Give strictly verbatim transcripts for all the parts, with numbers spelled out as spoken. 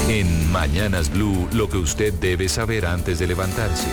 En Mañanas Blue, lo que usted debe saber antes de levantarse.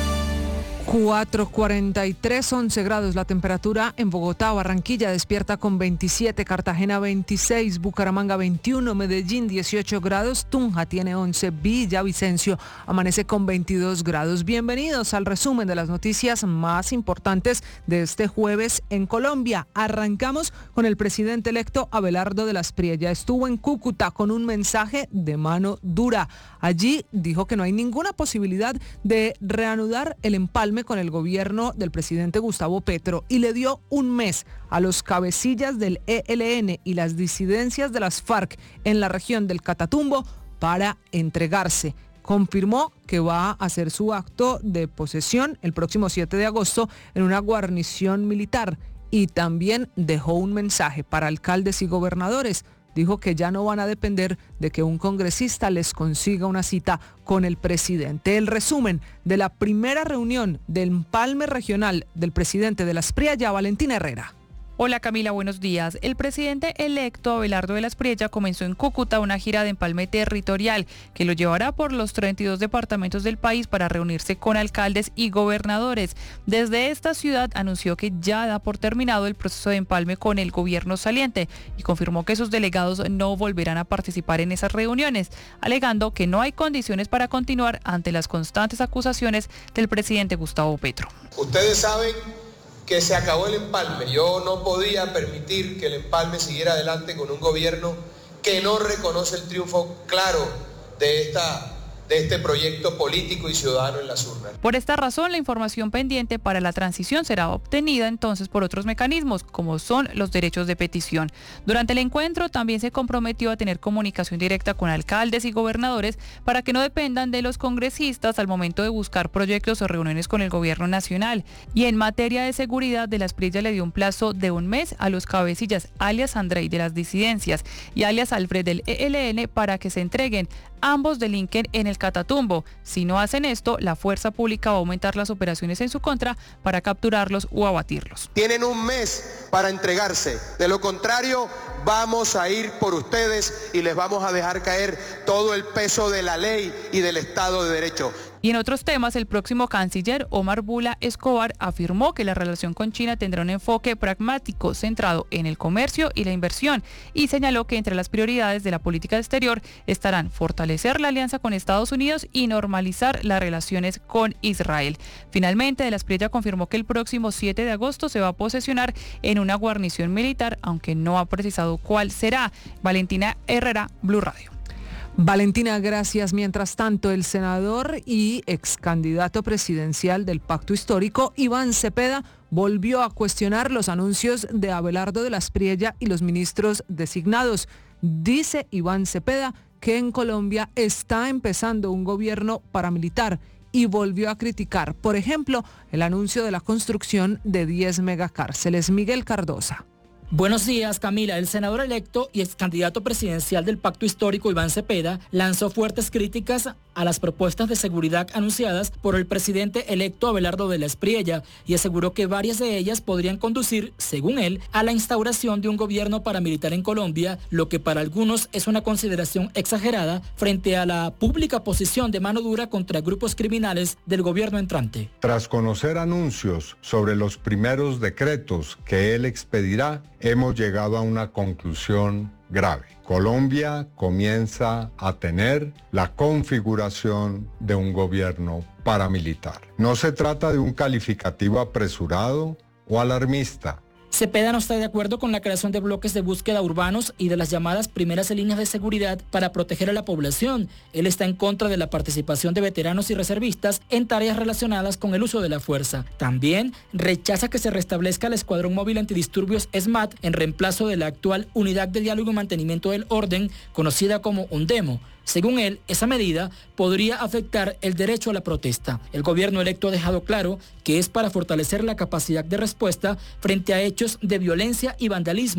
cuatro cuarenta y tres, once grados la temperatura en Bogotá. Barranquilla despierta con veintisiete, Cartagena veintiséis, Bucaramanga veintiuno, Medellín dieciocho grados, Tunja tiene once, Villavicencio amanece con veintidós grados. Bienvenidos al resumen de las noticias más importantes de este jueves en Colombia. Arrancamos con el presidente electo Abelardo de la Espriella. Estuvo en Cúcuta con un mensaje de mano dura. Allí dijo que no hay ninguna posibilidad de reanudar el empalme con el gobierno del presidente Gustavo Petro y le dio un mes a los cabecillas del E L N y las disidencias de las FARC en la región del Catatumbo para entregarse. Confirmó que va a hacer su acto de posesión el próximo siete de agosto en una guarnición militar y también dejó un mensaje para alcaldes y gobernadores. Dijo que ya no van a depender de que un congresista les consiga una cita con el presidente. El resumen de la primera reunión del empalme regional del presidente de la Espriella, Valentina Herrera. Hola Camila, buenos días. El presidente electo Abelardo de la Espriella comenzó en Cúcuta una gira de empalme territorial que lo llevará por los treinta y dos departamentos del país para reunirse con alcaldes y gobernadores. Desde esta ciudad anunció que ya da por terminado el proceso de empalme con el gobierno saliente y confirmó que sus delegados no volverán a participar en esas reuniones, alegando que no hay condiciones para continuar ante las constantes acusaciones del presidente Gustavo Petro. Ustedes saben que se acabó el empalme. Yo no podía permitir que el empalme siguiera adelante con un gobierno que no reconoce el triunfo claro de esta de este proyecto político y ciudadano en las urnas. Por esta razón, la información pendiente para la transición será obtenida entonces por otros mecanismos, como son los derechos de petición. Durante el encuentro también se comprometió a tener comunicación directa con alcaldes y gobernadores para que no dependan de los congresistas al momento de buscar proyectos o reuniones con el gobierno nacional. Y en materia de seguridad, de la Espriella le dio un plazo de un mes a los cabecillas alias Andrei de las disidencias y alias Alfred del E L N para que se entreguen. Ambos delinquen en el Catatumbo. Si no hacen esto, la fuerza pública va a aumentar las operaciones en su contra para capturarlos o abatirlos. Tienen un mes para entregarse. De lo contrario, vamos a ir por ustedes y les vamos a dejar caer todo el peso de la ley y del Estado de Derecho. Y en otros temas, el próximo canciller Omar Bula Escobar afirmó que la relación con China tendrá un enfoque pragmático centrado en el comercio y la inversión y señaló que entre las prioridades de la política exterior estarán fortalecer la alianza con Estados Unidos y normalizar las relaciones con Israel. Finalmente, de la Espriella confirmó que el próximo siete de agosto se va a posesionar en una guarnición militar, aunque no ha precisado cuál será. Valentina Herrera, Blue Radio. Valentina, gracias. Mientras tanto, el senador y ex candidato presidencial del Pacto Histórico, Iván Cepeda, volvió a cuestionar los anuncios de Abelardo de la Espriella y los ministros designados. Dice Iván Cepeda que en Colombia está empezando un gobierno paramilitar y volvió a criticar, por ejemplo, el anuncio de la construcción de diez megacárceles. Miguel Cardosa. Buenos días, Camila. El senador electo y ex candidato presidencial del Pacto Histórico, Iván Cepeda, lanzó fuertes críticas a las propuestas de seguridad anunciadas por el presidente electo Abelardo de la Espriella y aseguró que varias de ellas podrían conducir, según él, a la instauración de un gobierno paramilitar en Colombia, lo que para algunos es una consideración exagerada frente a la pública posición de mano dura contra grupos criminales del gobierno entrante. Tras conocer anuncios sobre los primeros decretos que él expedirá, hemos llegado a una conclusión grave. Colombia comienza a tener la configuración de un gobierno paramilitar. No se trata de un calificativo apresurado o alarmista. Cepeda no está de acuerdo con la creación de bloques de búsqueda urbanos y de las llamadas primeras líneas de seguridad para proteger a la población. Él está en contra de la participación de veteranos y reservistas en tareas relacionadas con el uso de la fuerza. También rechaza que se restablezca el Escuadrón Móvil Antidisturbios ESMAD en reemplazo de la actual Unidad de Diálogo y Mantenimiento del Orden, conocida como UNDEMO. Según él, esa medida podría afectar el derecho a la protesta. El gobierno electo ha dejado claro que es para fortalecer la capacidad de respuesta frente a hechos de violencia y vandalismo.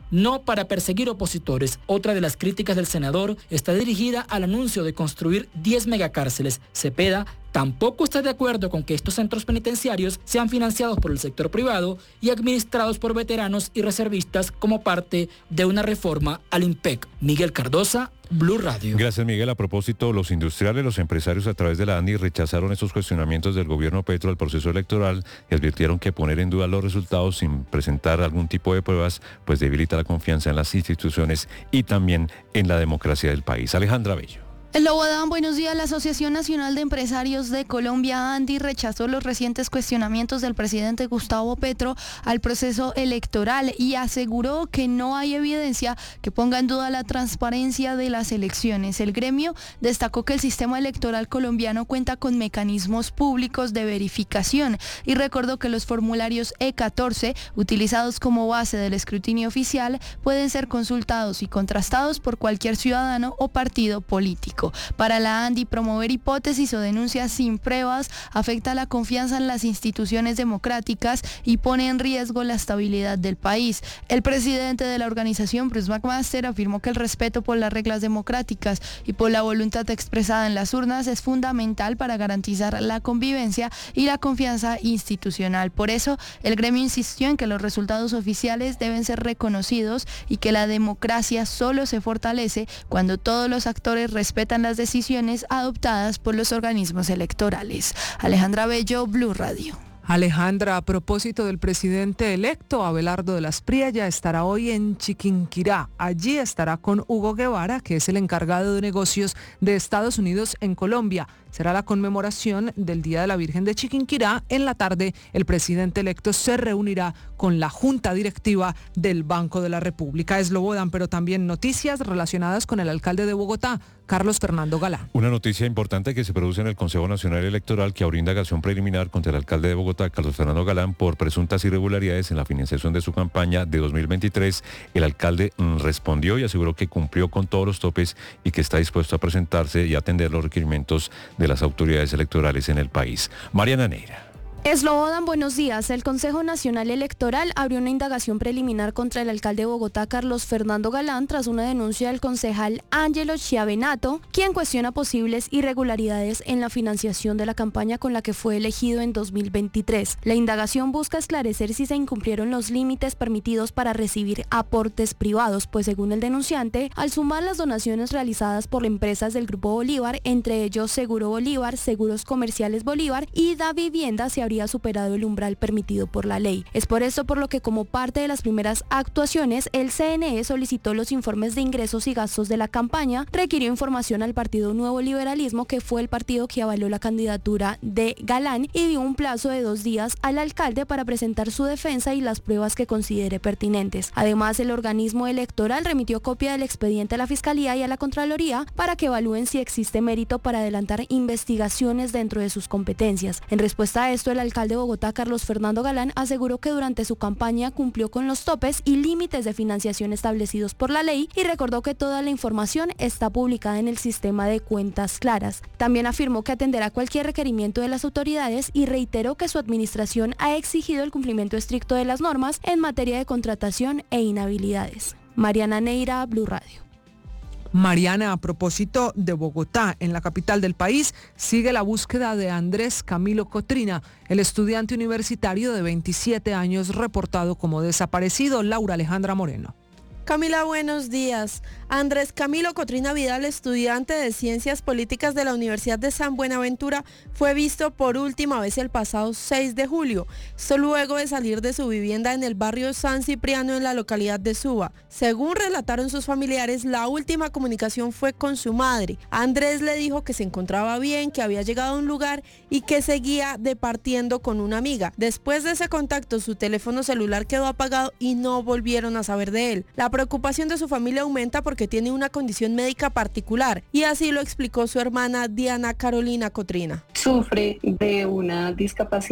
no para perseguir opositores. Otra de las críticas del senador está dirigida al anuncio de construir diez megacárceles. Cepeda tampoco está de acuerdo con que estos centros penitenciarios sean financiados por el sector privado y administrados por veteranos y reservistas como parte de una reforma al IMPEC. Miguel Cardosa, Blue Radio. Gracias, Miguel. A propósito, los industriales, los empresarios a través de la ANDI rechazaron estos cuestionamientos del gobierno Petro al proceso electoral y advirtieron que poner en duda los resultados sin presentar algún tipo de pruebas pues debilita la confianza en las instituciones y también en la democracia del país. Alejandra Bello. El Lobodán, buenos días. La Asociación Nacional de Empresarios de Colombia, ANDI, rechazó los recientes cuestionamientos del presidente Gustavo Petro al proceso electoral y aseguró que no hay evidencia que ponga en duda la transparencia de las elecciones. El gremio destacó que el sistema electoral colombiano cuenta con mecanismos públicos de verificación y recordó que los formularios E catorce, utilizados como base del escrutinio oficial, pueden ser consultados y contrastados por cualquier ciudadano o partido político. Para la ANDI, promover hipótesis o denuncias sin pruebas afecta la confianza en las instituciones democráticas y pone en riesgo la estabilidad del país. El presidente de la organización, Bruce McMaster, afirmó que el respeto por las reglas democráticas y por la voluntad expresada en las urnas es fundamental para garantizar la convivencia y la confianza institucional. Por eso, el gremio insistió en que los resultados oficiales deben ser reconocidos y que la democracia solo se fortalece cuando todos los actores respetan las decisiones adoptadas por los organismos electorales. Alejandra Bello, Blue Radio. Alejandra, a propósito del presidente electo, Abelardo de las Priella estará hoy en Chiquinquirá. Allí estará con Hugo Guevara, que es el encargado de negocios de Estados Unidos en Colombia. Será la conmemoración del Día de la Virgen de Chiquinquirá. En la tarde, el presidente electo se reunirá con la Junta Directiva del Banco de la República. Es Lobodan, pero también noticias relacionadas con el alcalde de Bogotá, Carlos Fernando Galán. Una noticia importante que se produce en el Consejo Nacional Electoral que abrió indagación preliminar contra el alcalde de Bogotá, Carlos Fernando Galán, por presuntas irregularidades en la financiación de su campaña de dos mil veintitrés. El alcalde mm, respondió y aseguró que cumplió con todos los topes y que está dispuesto a presentarse y atender los requerimientos de las autoridades electorales en el país. Mariana Neira. Eslobodan, buenos días. El Consejo Nacional Electoral abrió una indagación preliminar contra el alcalde de Bogotá, Carlos Fernando Galán, tras una denuncia del concejal Ángelo Chiavenato, quien cuestiona posibles irregularidades en la financiación de la campaña con la que fue elegido en dos mil veintitrés. La indagación busca esclarecer si se incumplieron los límites permitidos para recibir aportes privados, pues según el denunciante, al sumar las donaciones realizadas por empresas del Grupo Bolívar, entre ellos Seguro Bolívar, Seguros Comerciales Bolívar y Da Vivienda, se habría superado el umbral permitido por la ley. Es por esto por lo que, como parte de las primeras actuaciones, el C N E solicitó los informes de ingresos y gastos de la campaña, requirió información al Partido Nuevo Liberalismo, que fue el partido que avaló la candidatura de Galán, y dio un plazo de dos días al alcalde para presentar su defensa y las pruebas que considere pertinentes. Además, el organismo electoral remitió copia del expediente a la Fiscalía y a la Contraloría para que evalúen si existe mérito para adelantar investigaciones dentro de sus competencias. En respuesta a esto, el alcalde de Bogotá, Carlos Fernando Galán, aseguró que durante su campaña cumplió con los topes y límites de financiación establecidos por la ley y recordó que toda la información está publicada en el sistema de cuentas claras. También afirmó que atenderá cualquier requerimiento de las autoridades y reiteró que su administración ha exigido el cumplimiento estricto de las normas en materia de contratación e inhabilidades. Mariana Neira, Blue Radio. Mariana, a propósito de Bogotá, en la capital del país, sigue la búsqueda de Andrés Camilo Cotrina, el estudiante universitario de veintisiete años reportado como desaparecido. Laura Alejandra Moreno. Camila, buenos días. Andrés Camilo Cotrina Vidal, estudiante de Ciencias Políticas de la Universidad de San Buenaventura, fue visto por última vez el pasado seis de julio, esto luego de salir de su vivienda en el barrio San Cipriano en la localidad de Suba. Según relataron sus familiares, la última comunicación fue con su madre. Andrés le dijo que se encontraba bien, que había llegado a un lugar y que seguía departiendo con una amiga. Después de ese contacto, su teléfono celular quedó apagado y no volvieron a saber de él. La preocupación de su familia aumenta porque tiene una condición médica particular y así lo explicó su hermana Diana Carolina Cotrina. Sufre de una discapacidad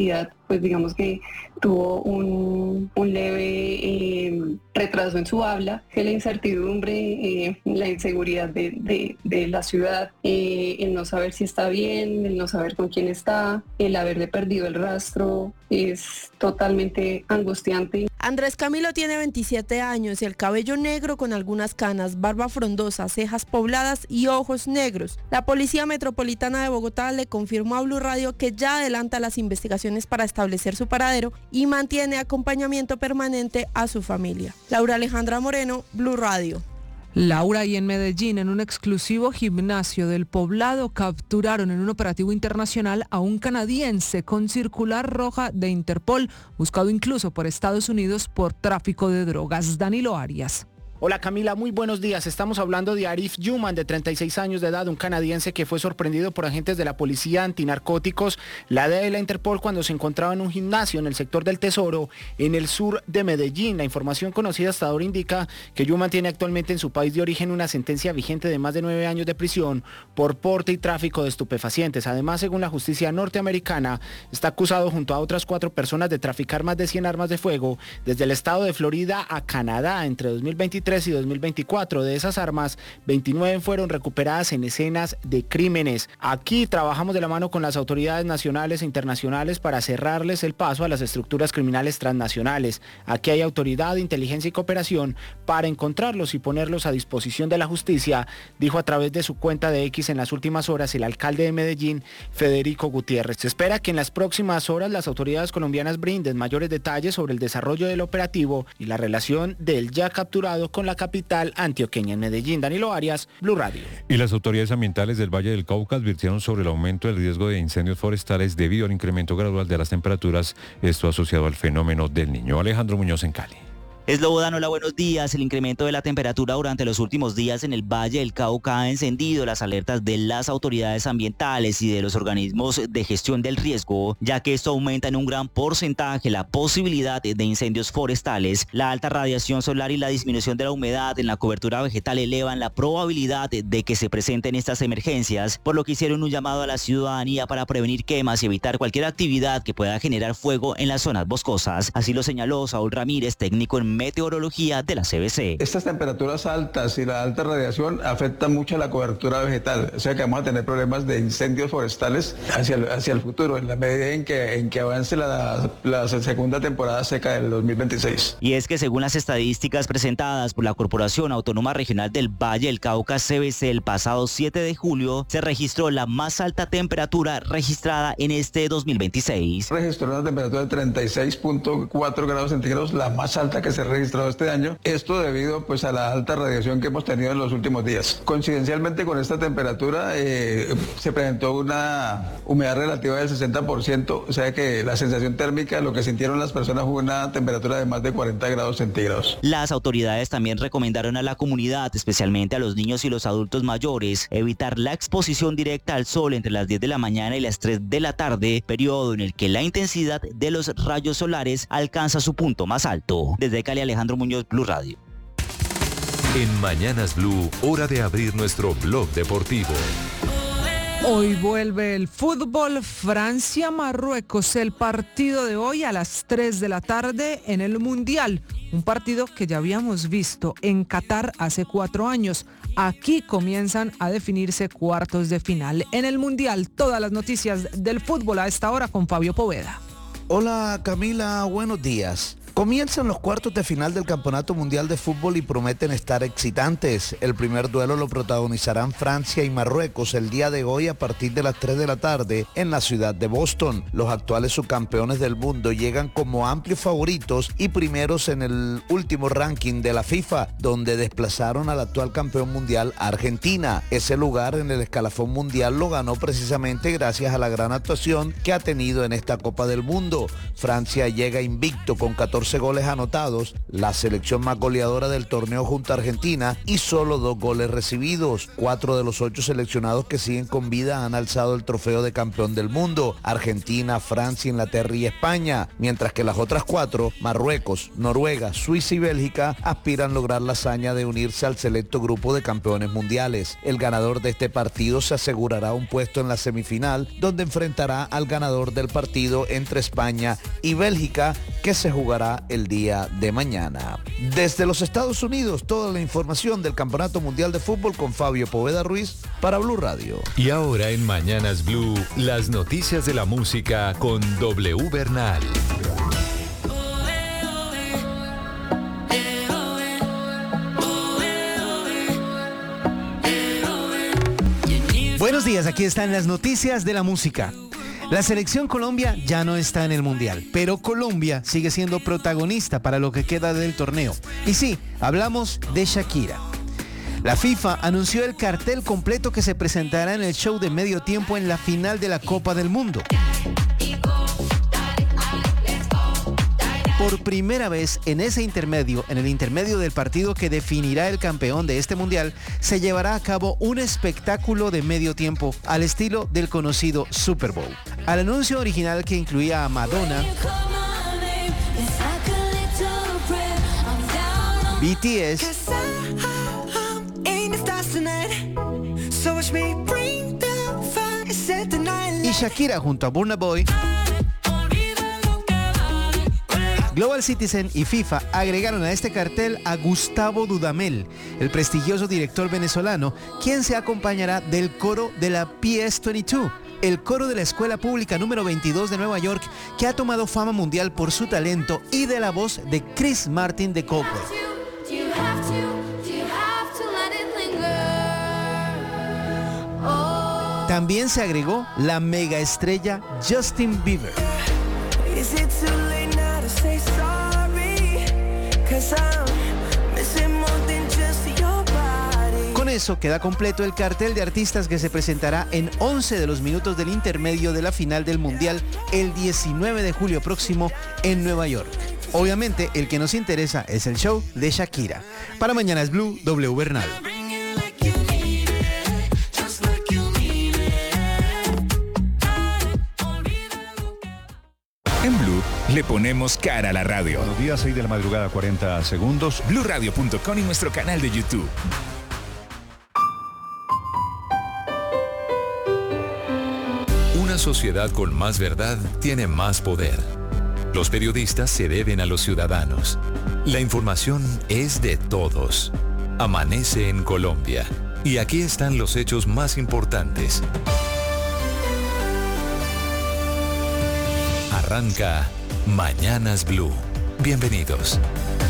pues digamos que tuvo un, un leve eh, retraso en su habla, que la incertidumbre, eh, la inseguridad de, de, de la ciudad, eh, el no saber si está bien, el no saber con quién está, el haberle perdido el rastro, es totalmente angustiante. Andrés Camilo tiene veintisiete años y el cabello negro con algunas canas, barba frondosa, cejas pobladas y ojos negros. La Policía Metropolitana de Bogotá le confirmó a Blue Radio que ya adelanta las investigaciones para establecer su paradero y mantiene acompañamiento permanente a su familia. Laura Alejandra Moreno, Blue Radio. Laura, y en Medellín, en un exclusivo gimnasio del Poblado, capturaron en un operativo internacional a un canadiense con circular roja de Interpol, buscado incluso por Estados Unidos por tráfico de drogas. Danilo Arias. Hola Camila, muy buenos días. Estamos hablando de Arif Yuman, de treinta y seis años de edad, un canadiense que fue sorprendido por agentes de la policía antinarcóticos, la D E A y la Interpol, cuando se encontraba en un gimnasio en el sector del Tesoro, en el sur de Medellín. La información conocida hasta ahora indica que Yuman tiene actualmente en su país de origen una sentencia vigente de más de nueve años de prisión por porte y tráfico de estupefacientes. Además, según la justicia norteamericana, está acusado junto a otras cuatro personas de traficar más de cien armas de fuego desde el estado de Florida a Canadá entre dos mil veintitrés y dos mil veinticuatro. De esas armas, veintinueve fueron recuperadas en escenas de crímenes. Aquí trabajamos de la mano con las autoridades nacionales e internacionales para cerrarles el paso a las estructuras criminales transnacionales. Aquí hay autoridad, inteligencia y cooperación para encontrarlos y ponerlos a disposición de la justicia, dijo a través de su cuenta de X en las últimas horas el alcalde de Medellín, Federico Gutiérrez. Se espera que en las próximas horas las autoridades colombianas brinden mayores detalles sobre el desarrollo del operativo y la relación del ya capturado con la capital antioqueña. En Medellín, Danilo Arias, Blue Radio. Y las autoridades ambientales del Valle del Cauca advirtieron sobre el aumento del riesgo de incendios forestales debido al incremento gradual de las temperaturas, esto asociado al fenómeno del Niño. Alejandro Muñoz en Cali. Eslobodan, hola, buenos días. El incremento de la temperatura durante los últimos días en el Valle del Cauca ha encendido las alertas de las autoridades ambientales y de los organismos de gestión del riesgo, ya que esto aumenta en un gran porcentaje la posibilidad de incendios forestales. La alta radiación solar y la disminución de la humedad en la cobertura vegetal elevan la probabilidad de que se presenten estas emergencias, por lo que hicieron un llamado a la ciudadanía para prevenir quemas y evitar cualquier actividad que pueda generar fuego en las zonas boscosas. Así lo señaló Saúl Ramírez, técnico en meteorología de la C B C. Estas temperaturas altas y la alta radiación afectan mucho a la cobertura vegetal, o sea que vamos a tener problemas de incendios forestales hacia el, hacia el futuro, en la medida en que, en que avance la, la segunda temporada seca del dos mil veintiséis. Y es que según las estadísticas presentadas por la Corporación Autónoma Regional del Valle del Cauca, C B C, el pasado siete de julio se registró la más alta temperatura registrada en este dos mil veintiséis. Registró una temperatura de treinta y seis punto cuatro grados centígrados, la más alta que se registrado este año, esto debido pues a la alta radiación que hemos tenido en los últimos días. Coincidencialmente con esta temperatura eh, se presentó una humedad relativa del sesenta por ciento, o sea que la sensación térmica, lo que sintieron las personas fue una temperatura de más de cuarenta grados centígrados. Las autoridades también recomendaron a la comunidad, especialmente a los niños y los adultos mayores, evitar la exposición directa al sol entre las diez de la mañana y las tres de la tarde, periodo en el que la intensidad de los rayos solares alcanza su punto más alto. Desde Cali, Alejandro Muñoz, Blue Radio. En Mañanas Blue, hora de abrir nuestro blog deportivo. Hoy vuelve el fútbol, Francia-Marruecos, el partido de hoy a las tres de la tarde en el Mundial, un partido que ya habíamos visto en Qatar hace cuatro años. Aquí comienzan a definirse cuartos de final. En el Mundial, todas las noticias del fútbol a esta hora con Fabio Poveda. Hola Camila, buenos días. Comienzan los cuartos de final del Campeonato Mundial de Fútbol y prometen estar excitantes. El primer duelo lo protagonizarán Francia y Marruecos el día de hoy a partir de las tres de la tarde en la ciudad de Boston. Los actuales subcampeones del mundo llegan como amplios favoritos y primeros en el último ranking de la FIFA, donde desplazaron al actual campeón mundial Argentina. Ese lugar en el escalafón mundial lo ganó precisamente gracias a la gran actuación que ha tenido en esta Copa del Mundo. Francia llega invicto con catorce catorce goles anotados, la selección más goleadora del torneo junto a Argentina y solo dos goles recibidos. Cuatro de los ocho seleccionados que siguen con vida han alzado el trofeo de campeón del mundo: Argentina, Francia, Inglaterra y España, mientras que las otras cuatro, Marruecos, Noruega, Suiza y Bélgica, aspiran a lograr la hazaña de unirse al selecto grupo de campeones mundiales. El ganador de este partido se asegurará un puesto en la semifinal, donde enfrentará al ganador del partido entre España y Bélgica, que se jugará el día de mañana. Desde los Estados Unidos, toda la información del Campeonato Mundial de Fútbol con Fabio Poveda Ruiz para Blue Radio. Y ahora en Mañanas Blue, las noticias de la música con W Bernal. Buenos días, aquí están las noticias de la música. La selección Colombia ya no está en el Mundial, pero Colombia sigue siendo protagonista para lo que queda del torneo. Y sí, hablamos de Shakira. La FIFA anunció el cartel completo que se presentará en el show de medio tiempo en la final de la Copa del Mundo. Por primera vez en ese intermedio, en el intermedio del partido que definirá el campeón de este mundial, se llevará a cabo un espectáculo de medio tiempo al estilo del conocido Super Bowl. Al anuncio original, que incluía a Madonna, B T S y Shakira junto a Burna Boy, Global Citizen y FIFA agregaron a este cartel a Gustavo Dudamel, el prestigioso director venezolano, quien se acompañará del coro de la P S veintidós, el coro de la Escuela Pública número veintidós de Nueva York, que ha tomado fama mundial por su talento, y de la voz de Chris Martin de Coldplay. También se agregó la mega estrella Justin Bieber. Con eso queda completo el cartel de artistas que se presentará en once de los minutos del intermedio de la final del Mundial el diecinueve de julio próximo en Nueva York. Obviamente el que nos interesa es el show de Shakira. Para Mañanas Blue, W Bernal. En Blue le ponemos cara a la radio. Buenos días, seis de la madrugada, cuarenta segundos. blue radio punto com y nuestro canal de YouTube. Una sociedad con más verdad tiene más poder. Los periodistas se deben a los ciudadanos. La información es de todos. Amanece en Colombia. Y aquí están los hechos más importantes. Arranca Mañanas Blue. Bienvenidos.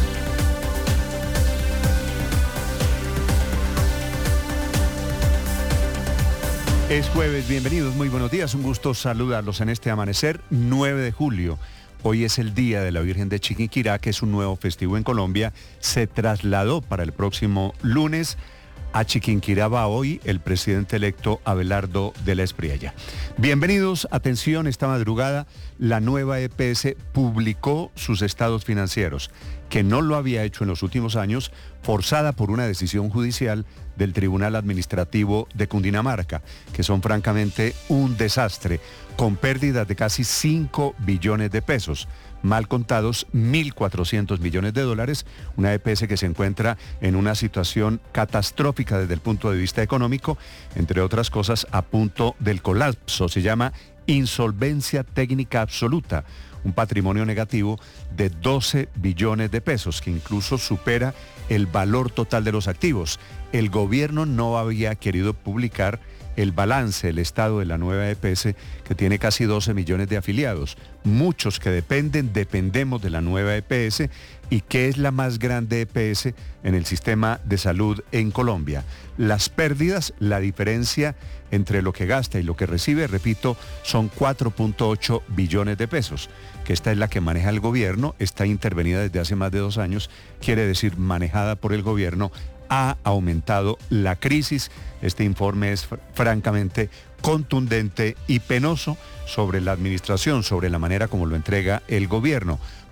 Es jueves, bienvenidos, muy buenos días, un gusto saludarlos en este amanecer nueve de julio. Hoy es el Día de la Virgen de Chiquinquirá, que es un nuevo festivo en Colombia. Se trasladó para el próximo lunes. A Chiquinquirá va hoy el presidente electo Abelardo de la Espriella. Bienvenidos, atención, esta madrugada la nueva E P S publicó sus estados financieros, que no lo había hecho en los últimos años, forzada por una decisión judicial del Tribunal Administrativo de Cundinamarca, que son francamente un desastre, con pérdidas de casi cinco billones de pesos. Mal contados, mil cuatrocientos millones de dólares, una E P S que se encuentra en una situación catastrófica desde el punto de vista económico, entre otras cosas a punto del colapso. Se llama insolvencia técnica absoluta, un patrimonio negativo de doce billones de pesos, que incluso supera el valor total de los activos. El gobierno no había querido publicar el balance, el estado de la nueva E P S, que tiene casi doce millones de afiliados. Muchos que dependen, dependemos de la nueva E P S, y que es la más grande E P S en el sistema de salud en Colombia. Las pérdidas, la diferencia entre lo que gasta y lo que recibe, repito, son cuatro punto ocho billones de pesos, que esta es la que maneja el gobierno, está intervenida desde hace más de dos años, quiere decir manejada por el gobierno. Ha aumentado la crisis. Este informe es fr- francamente contundente y penoso sobre la administración, sobre la manera como lo entrega el gobierno.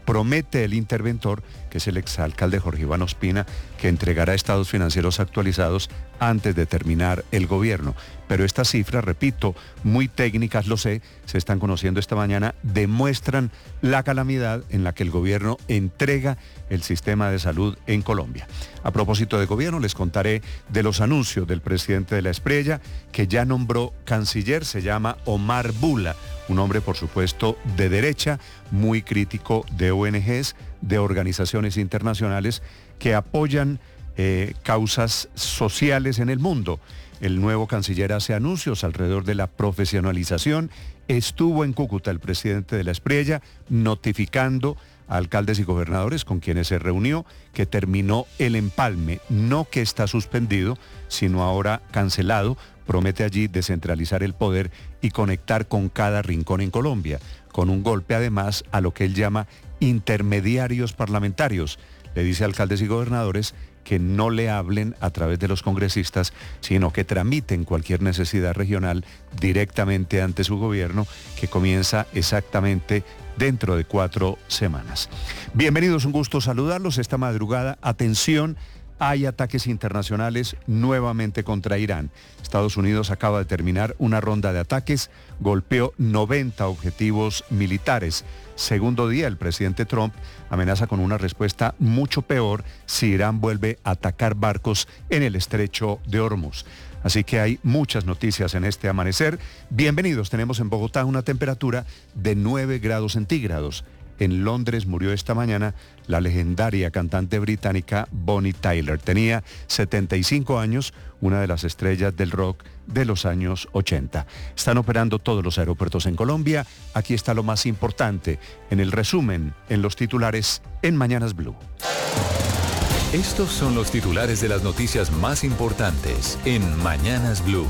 Promete el interventor, que es el exalcalde Jorge Iván Ospina, que entregará estados financieros actualizados antes de terminar el gobierno. Pero estas cifras, repito, muy técnicas, lo sé, se están conociendo esta mañana, demuestran la calamidad en la que el gobierno entrega el sistema de salud en Colombia. A propósito de gobierno, les contaré de los anuncios del presidente de la Espriella, que ya nombró canciller, se llama Omar Bula, un hombre, por supuesto, de derecha, muy crítico de O N Ges, de organizaciones internacionales que apoyan eh, causas sociales en el mundo. El nuevo canciller hace anuncios alrededor de la profesionalización. Estuvo en Cúcuta el presidente de la Espriella notificando a alcaldes y gobernadores con quienes se reunió que terminó el empalme, no que está suspendido, sino ahora cancelado. Promete allí descentralizar el poder y conectar con cada rincón en Colombia, con un golpe además a lo que él llama intermediarios parlamentarios. Le dice a alcaldes y gobernadores que no le hablen a través de los congresistas, sino que tramiten cualquier necesidad regional directamente ante su gobierno, que comienza exactamente dentro de cuatro semanas. Bienvenidos, un gusto saludarlos esta madrugada. Atención, hay ataques internacionales nuevamente contra Irán. Estados Unidos acaba de terminar una ronda de ataques, golpeó noventa objetivos militares. Segundo día, el presidente Trump amenaza con una respuesta mucho peor si Irán vuelve a atacar barcos en el estrecho de Hormuz. Así que hay muchas noticias en este amanecer. Bienvenidos, tenemos en Bogotá una temperatura de nueve grados centígrados. En Londres murió esta mañana la legendaria cantante británica Bonnie Tyler. Tenía setenta y cinco años, una de las estrellas del rock de los años ochenta. Están operando todos los aeropuertos en Colombia. Aquí está lo más importante en el resumen, en los titulares en Mañanas Blue. Estos son los titulares de las noticias más importantes en Mañanas Blue.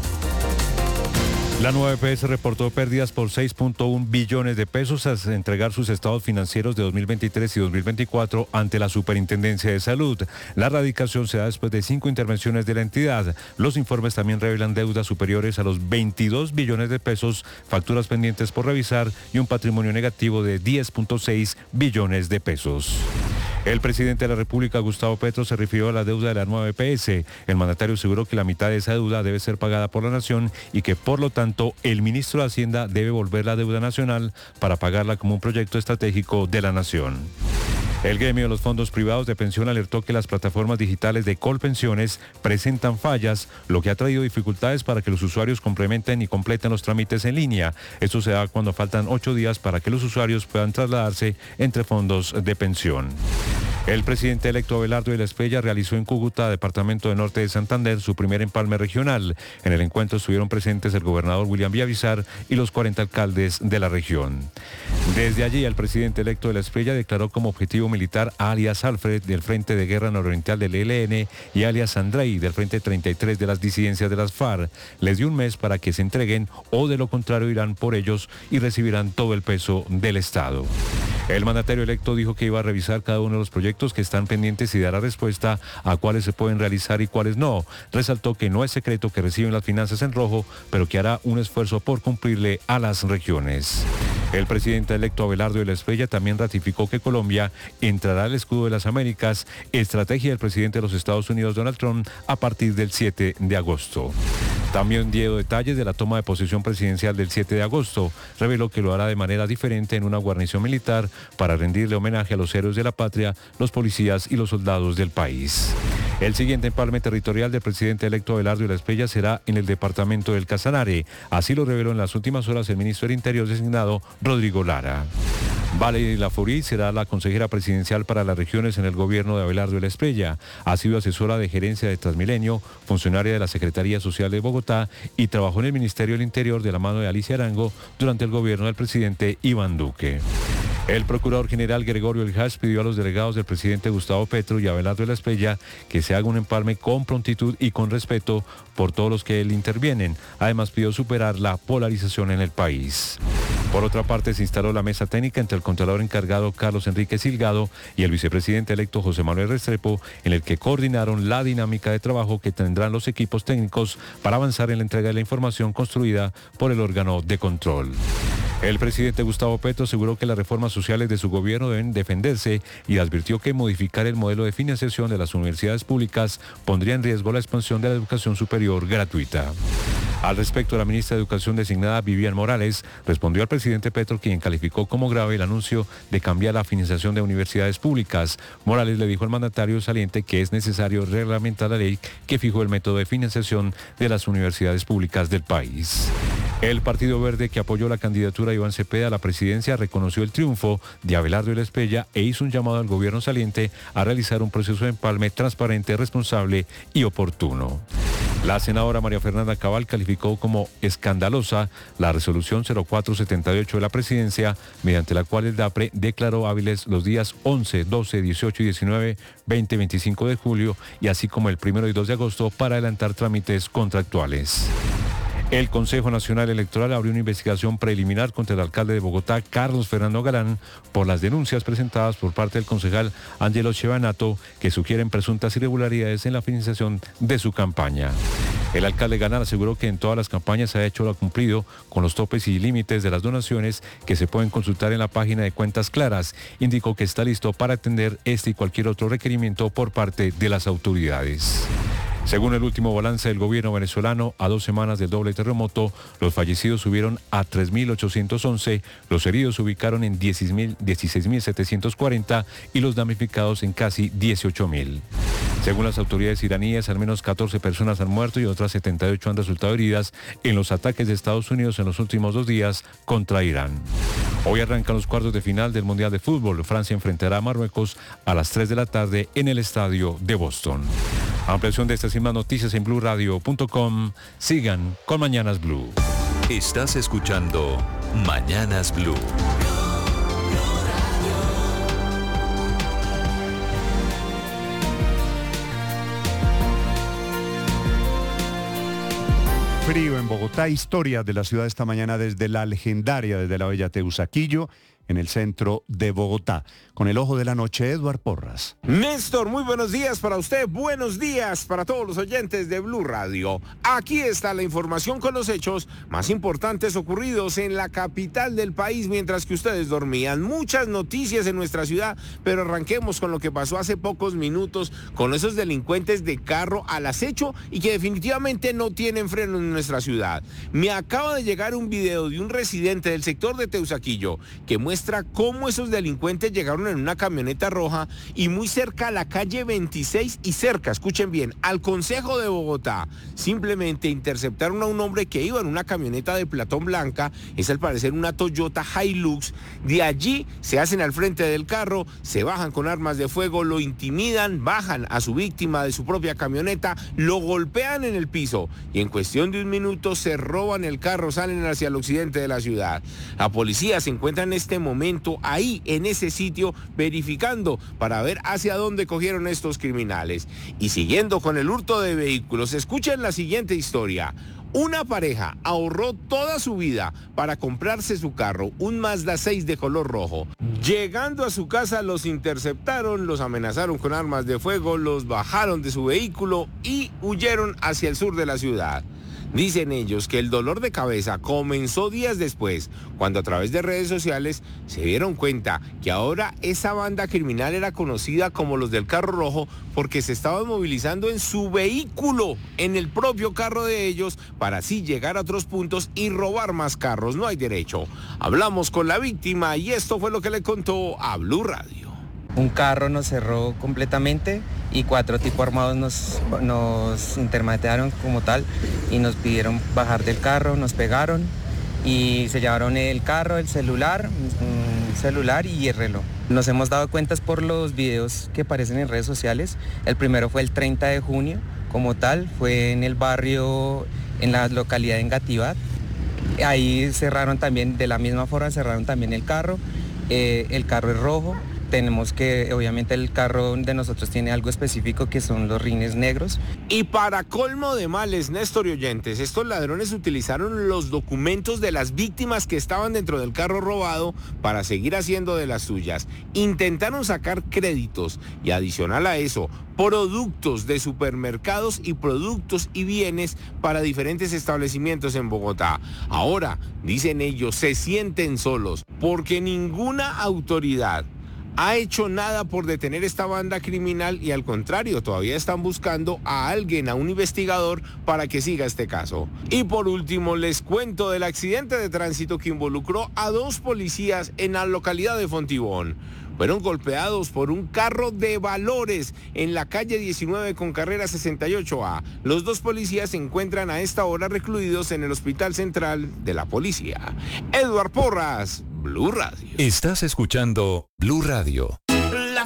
La nueva E P S reportó pérdidas por seis punto uno billones de pesos tras entregar sus estados financieros de dos mil veintitrés y dos mil veinticuatro ante la Superintendencia de Salud. La radicación se da después de cinco intervenciones de la entidad. Los informes también revelan deudas superiores a los veintidós billones de pesos, facturas pendientes por revisar y un patrimonio negativo de diez punto seis billones de pesos. El presidente de la República, Gustavo Petro, se refirió a la deuda de la nueva E P S. El mandatario aseguró que la mitad de esa deuda debe ser pagada por la nación y que, por lo tanto, el ministro de Hacienda debe volver la deuda nacional para pagarla como un proyecto estratégico de la nación. El gremio de los fondos privados de pensión alertó que las plataformas digitales de Colpensiones presentan fallas, lo que ha traído dificultades para que los usuarios complementen y completen los trámites en línea. Esto se da cuando faltan ocho días para que los usuarios puedan trasladarse entre fondos de pensión. El presidente electo Abelardo de la Espriella realizó en Cúcuta, departamento de Norte de Santander, su primer empalme regional. En el encuentro estuvieron presentes el gobernador William Villamizar y los cuarenta alcaldes de la región. Desde allí, el presidente electo de la Espriella declaró como objetivo militar a alias Alfred del Frente de Guerra Nororiental del E L N y alias Andrei del Frente treinta y tres de las disidencias de las FARC. Les dio un mes para que se entreguen o de lo contrario irán por ellos y recibirán todo el peso del Estado. El mandatario electo dijo que iba a revisar cada uno de los proyectos que están pendientes y dará respuesta a cuáles se pueden realizar y cuáles no. Resaltó que no es secreto que reciben las finanzas en rojo, pero que hará un esfuerzo por cumplirle a las regiones. El presidente electo Abelardo de la Espriella también ratificó que Colombia entrará al escudo de las Américas, estrategia del presidente de los Estados Unidos, Donald Trump, a partir del siete de agosto. También dio detalles de la toma de posesión presidencial del siete de agosto. Reveló que lo hará de manera diferente en una guarnición militar para rendirle homenaje a los héroes de la patria, los policías y los soldados del país. El siguiente empalme territorial del presidente electo Abelardo de la Espriella será en el departamento del Casanare. Así lo reveló en las últimas horas el ministro del Interior designado, Rodrigo Lara. Valery Laforí será la consejera presidencial para las regiones en el gobierno de Abelardo de la Espriella. Ha sido asesora de gerencia de Transmilenio, funcionaria de la Secretaría Social de Bogotá y trabajó en el Ministerio del Interior de la mano de Alicia Arango durante el gobierno del presidente Iván Duque. El procurador general Gregorio Eljas pidió a los delegados del presidente Gustavo Petro y Abelardo de la Espriella que se haga un empalme con prontitud y con respeto por todos los que él intervienen. Además, pidió superar la polarización en el país. Por otra parte, se instaló la mesa técnica entre el contralor encargado Carlos Enrique Silgado y el vicepresidente electo José Manuel Restrepo, en el que coordinaron la dinámica de trabajo que tendrán los equipos técnicos para avanzar en la entrega de la información construida por el órgano de control. El presidente Gustavo Petro aseguró que las reformas sociales de su gobierno deben defenderse y advirtió que modificar el modelo de financiación de las universidades públicas pondría en riesgo la expansión de la educación superior gratuita. Al respecto, la ministra de Educación designada, Vivian Morales, respondió al presidente Petro, quien calificó como grave el anuncio de cambiar la financiación de universidades públicas. Morales le dijo al mandatario saliente que es necesario reglamentar la ley que fijó el método de financiación de las universidades públicas del país. El Partido Verde, que apoyó la candidatura de Iván Cepeda a la presidencia, reconoció el triunfo de Abelardo Elespella e hizo un llamado al gobierno saliente a realizar un proceso de empalme transparente, responsable y oportuno. La senadora María Fernanda Cabal calificó como escandalosa la resolución cero cuatro setenta y ocho de la presidencia, mediante la cual el DAPRE declaró hábiles los días once, doce, dieciocho y diecinueve, veinte y veinticinco de julio, y así como el primero y dos de agosto para adelantar trámites contractuales. El Consejo Nacional Electoral abrió una investigación preliminar contra el alcalde de Bogotá, Carlos Fernando Galán, por las denuncias presentadas por parte del concejal Ángelo Chiavanato, que sugieren presuntas irregularidades en la financiación de su campaña. El alcalde Galán aseguró que en todas las campañas se ha hecho lo cumplido con los topes y límites de las donaciones que se pueden consultar en la página de Cuentas Claras. Indicó que está listo para atender este y cualquier otro requerimiento por parte de las autoridades. Según el último balance del gobierno venezolano, a dos semanas del doble terremoto, los fallecidos subieron a tres mil ochocientos once, los heridos se ubicaron en dieciséis mil setecientos cuarenta y los damnificados en casi dieciocho mil. Según las autoridades iraníes, al menos catorce personas han muerto y otras setenta y ocho han resultado heridas en los ataques de Estados Unidos en los últimos dos días contra Irán. Hoy arrancan los cuartos de final del Mundial de Fútbol. Francia enfrentará a Marruecos a las tres de la tarde en el estadio de Boston. Ampliación de estas y más noticias en blue radio punto com. Sigan con Mañanas Blue. Estás escuchando Mañanas Blue. Frío en Bogotá, historia de la ciudad esta mañana desde la legendaria, desde la bella Teusaquillo, en el centro de Bogotá. Con el ojo de la noche, Eduard Porras. Néstor, muy buenos días para usted, buenos días para todos los oyentes de Blue Radio. Aquí está la información con los hechos más importantes ocurridos en la capital del país mientras que ustedes dormían. Muchas noticias en nuestra ciudad, pero arranquemos con lo que pasó hace pocos minutos con esos delincuentes de carro al acecho y que definitivamente no tienen freno en nuestra ciudad. Me acaba de llegar un video de un residente del sector de Teusaquillo que muestra muestra cómo esos delincuentes llegaron en una camioneta roja y muy cerca a la calle veintiséis y cerca, escuchen bien, al Concejo de Bogotá. Simplemente interceptaron a un hombre que iba en una camioneta de platón blanca, es al parecer una Toyota Hilux. De allí se hacen al frente del carro, se bajan con armas de fuego, lo intimidan, bajan a su víctima de su propia camioneta, lo golpean en el piso y en cuestión de un minuto se roban el carro, salen hacia el occidente de la ciudad. La policía se encuentra en este momento ahí en ese sitio verificando para ver hacia dónde cogieron estos criminales. Y siguiendo con el hurto de vehículos, escuchen la siguiente historia. Una pareja ahorró toda su vida para comprarse su carro, un Mazda seis de color rojo. Llegando a su casa los interceptaron, los amenazaron con armas de fuego, los bajaron de su vehículo y huyeron hacia el sur de la ciudad. Dicen ellos que el dolor de cabeza comenzó días después, cuando a través de redes sociales se dieron cuenta que ahora esa banda criminal era conocida como los del carro rojo porque se estaban movilizando en su vehículo, en el propio carro de ellos, para así llegar a otros puntos y robar más carros. No hay derecho. Hablamos con la víctima y esto fue lo que le contó a Blue Radio. Un carro nos cerró completamente y cuatro tipos armados nos, nos intermediaron como tal y nos pidieron bajar del carro, nos pegaron y se llevaron el carro, el celular, un celular y el reloj. Nos hemos dado cuenta por los videos que aparecen en redes sociales. El primero fue el treinta de junio, como tal, fue en el barrio, en la localidad de Engativá. Ahí cerraron también, de la misma forma cerraron también el carro. Eh, el carro es rojo tenemos que, obviamente el carro de nosotros tiene algo específico que son los rines negros. Y para colmo de males, Néstor y oyentes, estos ladrones utilizaron los documentos de las víctimas que estaban dentro del carro robado para seguir haciendo de las suyas. Intentaron sacar créditos y adicional a eso, productos de supermercados y productos y bienes para diferentes establecimientos en Bogotá. Ahora, dicen ellos, se sienten solos porque ninguna autoridad ha hecho nada por detener esta banda criminal y al contrario, todavía están buscando a alguien, a un investigador para que siga este caso. Y por último, les cuento del accidente de tránsito que involucró a dos policías en la localidad de Fontibón. Fueron golpeados por un carro de valores en la calle diecinueve con carrera sesenta y ocho A. Los dos policías se encuentran a esta hora recluidos en el Hospital Central de la Policía. Eduard Porras, Blue Radio. Estás escuchando Blue Radio.